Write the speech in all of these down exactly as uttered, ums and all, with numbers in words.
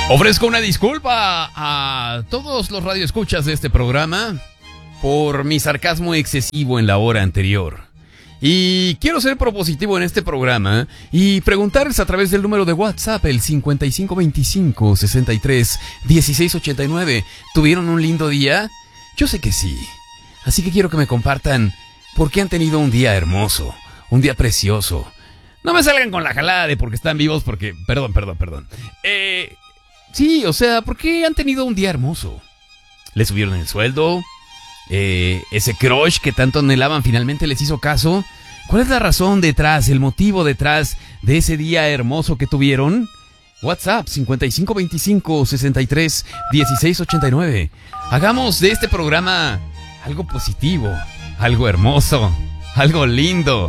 Ofrezco una disculpa a todos los radioescuchas de este programa por mi sarcasmo excesivo en la hora anterior. Y quiero ser propositivo en este programa y preguntarles a través del número de WhatsApp, el cincuenta y cinco veinticinco sesenta y tres dieciséis ochenta y nueve. ¿Tuvieron un lindo día? Yo sé que sí. Así que quiero que me compartan por qué han tenido un día hermoso, un día precioso. No me salgan con la jalada de porque están vivos, porque... Perdón, perdón, perdón. Eh... Sí, o sea, ¿por qué han tenido un día hermoso? ¿Les subieron el sueldo? Eh, ¿Ese crush que tanto anhelaban finalmente les hizo caso? ¿Cuál es la razón detrás, el motivo detrás de ese día hermoso que tuvieron? WhatsApp cincuenta y cinco veinticinco sesenta y tres dieciséis ochenta y nueve. Hagamos de este programa algo positivo, algo hermoso, algo lindo.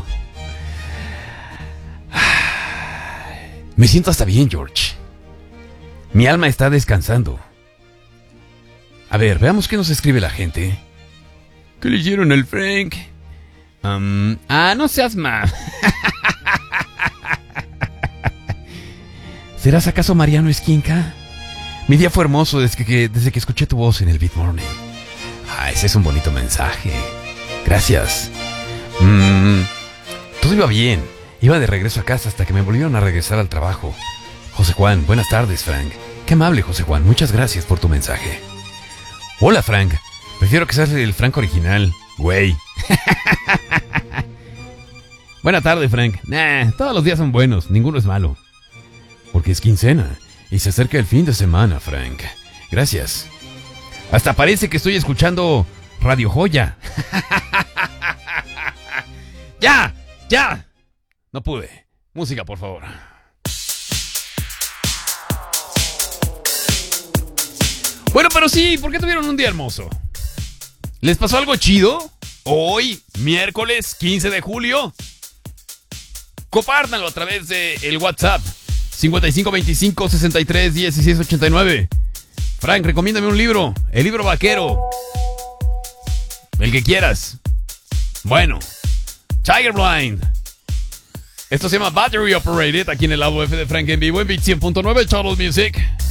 Me siento hasta bien, George. Mi alma está descansando. A ver, veamos qué nos escribe la gente. ¿Qué leyeron al Frank? Um, ah, no seas más. ¿Serás acaso Mariano Esquinca? Mi día fue hermoso desde que, desde que escuché tu voz en el Beat Morning. Ah, ese es un bonito mensaje. Gracias. Mm, todo iba bien. Iba de regreso a casa hasta que me volvieron a regresar al trabajo. José Juan, buenas tardes, Frank. Qué amable, José Juan. Muchas gracias por tu mensaje. Hola, Frank. Prefiero que seas el Frank original, güey. Buena tarde, Frank. Nah, todos los días son buenos. Ninguno es malo. Porque es quincena y se acerca el fin de semana, Frank. Gracias. Hasta parece que estoy escuchando Radio Joya. ¡Ya! ¡Ya! No pude. Música, por favor. Bueno, pero sí, ¿por qué tuvieron un día hermoso? ¿Les pasó algo chido? Hoy, miércoles quince de julio. Compártanlo a través del WhatsApp cincuenta y cinco veinticinco sesenta y tres dieciséis ochenta y nueve. Frank, recomiéndame un libro. El libro vaquero. El que quieras. Bueno, Tiger Blind. Esto se llama Battery Operated, aquí en el lado F de Frank en vivo en Beat cien punto nueve, Charles Music.